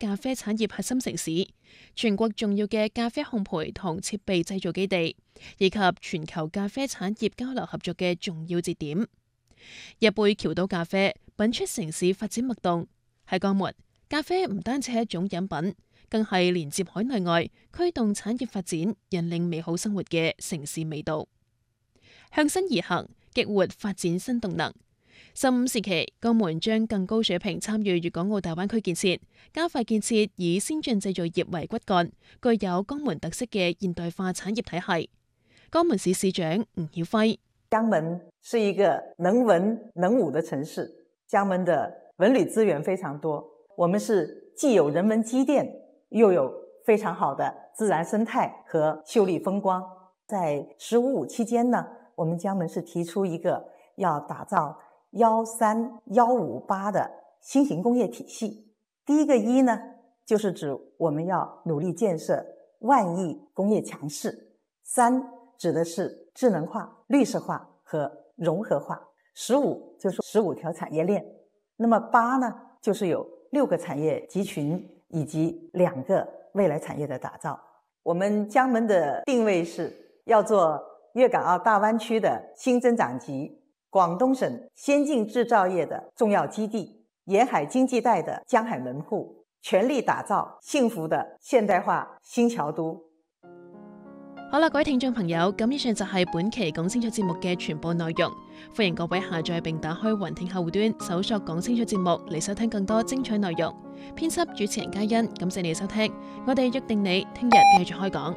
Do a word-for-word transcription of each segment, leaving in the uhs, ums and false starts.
咖啡產業核心城市、全國重要嘅咖啡烘焙同設備製造基地，以及全球咖啡產業交流合作嘅重要節點。一杯橋刀咖啡品出城市發展脈動。喺江門，咖啡唔單止係一種飲品，更係連接海內外、驅動產業發展、引領美好生活嘅城市味道。向新而行，激活發展新動能。十五時期，江門將更高水平參與粵港澳大灣區建設，加快建設以先進製造業為骨幹、具有江門特色嘅現代化產業體系。江門市市長吳曉輝： 江門是一個能文能武的城市，江門的文旅資源非常多，我們是既有人文積澱，又有非常好的自然生態和秀麗風光。在十五五期間呢，我們江門是提出一個要打造幺三幺五八的新型工業體系。第一個一呢，就是指我們要努力建設萬億工業強勢。三指的是智能化、綠色化和融合化。十五就是十五條產業鏈。那麼八呢，就是有六個產業集群以及兩個未來產業的打造。我們江門的定位是要做粵港澳大灣區的新增長極，廣東省先進製造業的重要基地，沿海經濟帶的江海門戶，全力打造幸福的現代化新橋都。 好啦，各位聽眾朋友，咁以上就係本期講清楚節目嘅全部內容。歡迎各位下載並打開雲聽客戶端，搜索講清楚節目嚟收聽更多精彩內容。編輯主持人嘉欣，感謝你收聽，我哋約定你聽日繼續開講。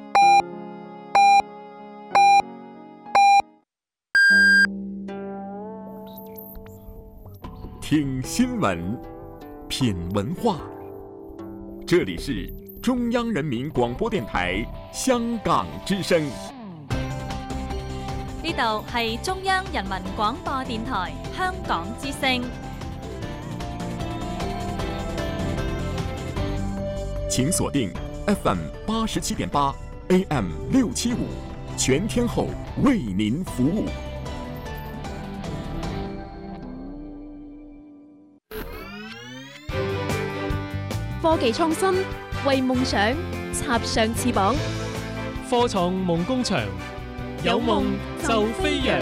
聽新聞，品文化，這裡是中央人民廣播電台香港之聲。 呢度係中央人民廣播電台香港之聲。 請鎖定 F M 八十七點八 A M 六七五，全天候為您服務。 科技創新，為夢想插上翅膀。 科創夢工場，有夢就飛揚。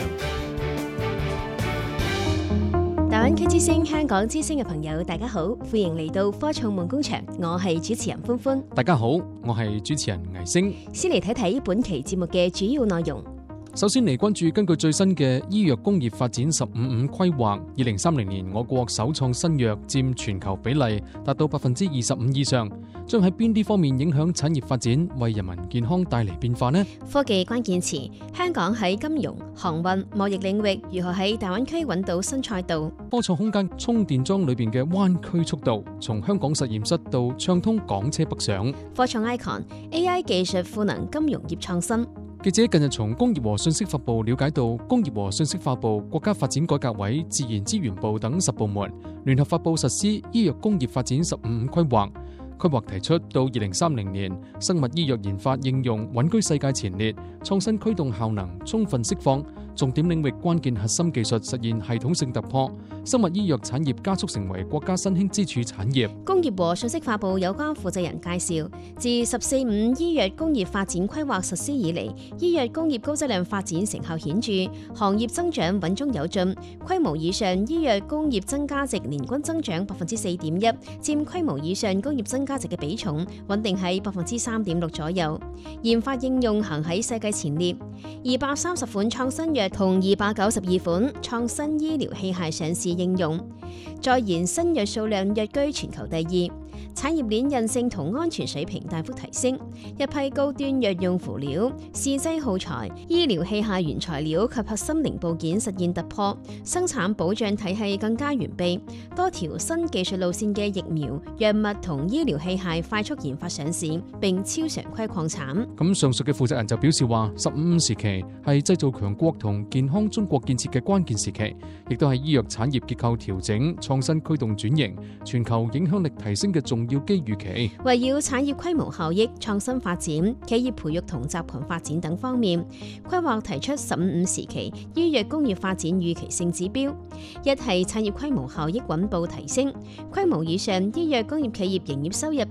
大灣區之聲、香港之聲嘅朋友，大家好，歡迎嚟到科創夢工場，我係主持人歡歡。 大家好，我係主持人魏星。 先嚟睇睇本期節目嘅主要內容。 首先嚟關注根據最新嘅醫藥工業發展十五五規劃，二零三零年我國首創新藥佔全球比例達到百分之二十五以上，將喺邊啲方面影響產業發展，為人民健康帶嚟變化呢？ 科技關鍵詞，香港喺金融、航運、貿易領域如何喺大灣區揾到新賽道？ 科創空間充電樁裏邊嘅灣區速度，從香港實驗室到暢通港車北上。 科創 icon A I 技術賦能金融業創新。 記者近日從工業和信息發部了解到，工業和信息化部、國家發展改革委、自然資源部等十部門聯合發布實施醫藥工業發展十五五規劃。規劃提出到二零三零年，生物醫藥研發應用穩居世界前列，創新驅動效能充分釋放，重點領域關鍵核心技術實現系統性突破，生物醫藥產業加速成為國家新興支柱產業。 工業和信息化部有關負責人介紹，自十四五醫藥工業發展規劃實施以嚟，醫藥工業高質量發展成效顯著，行業增長穩中有進，規模以上醫藥工業增加值年均增長百分之四點一，佔規模以上工業增加值嘅比重穩定喺百分之三點六左右。研發應用行喺世界前列，二百三十款創新藥同二百九十二款創新醫療器械上市應用，在研新藥數量躍居全球第二。產業鏈韌性同安全水平大幅提升，一批高端藥用輔料、試劑耗材、醫療器械原材料及核心零部件實現突破，生產保障體系更加完備，多條新技術路線嘅疫苗、藥物同醫療器械快速研發上市，並超常規擴產。 咁上述嘅負責人就表示話，十五五時期係製造強國同健康中國建設嘅關鍵時期，亦都係醫藥產業結構調整、創新驅動轉型、全球影響力提升嘅重要機遇期。 圍繞產業規模效益、創新發展、企業培育同集群發展等方面，規劃提出十五五時期醫藥工業發展預期性指標。一係產業規模效益穩步提升，規模以上醫藥工業企業營業收入